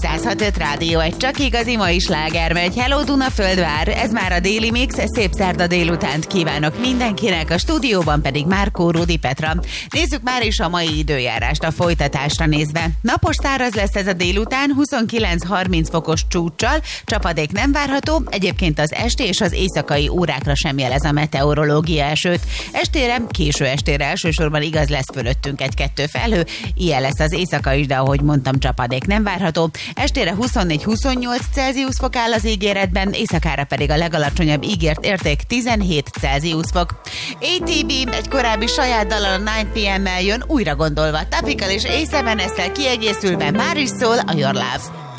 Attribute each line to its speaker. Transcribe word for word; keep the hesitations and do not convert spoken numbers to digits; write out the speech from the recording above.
Speaker 1: száz hat öt Rádió, egy csak igazi mai sláger megy. Hello Dunaföldvár, ez már a Déli Mix, szép szerda délutánt kívánok mindenkinek, a stúdióban pedig Márkó Rudi Petra. Nézzük már is a mai időjárást a folytatásra nézve. Napos száraz lesz ez a délután, huszonkilenc-harminc fokos csúccsal, csapadék nem várható, egyébként az esti és az éjszakai órákra sem jelez a meteorológia esőt. Estére, késő estére elsősorban igaz lesz fölöttünk egy-kettő felhő, ilyen lesz az éjszaka is, de ahogy mondtam, csapadék nem várható. Estére huszonnégy-huszonnyolc Celsius fok áll az ígéretben, éjszakára pedig a legalacsonyabb ígért érték tizenhét Celsius fok. á té bé egy korábbi saját dallal a kilenc pé em-mel jön újra gondolva, Topical és á szeben esszel kiegészülve már is szól a Your Love.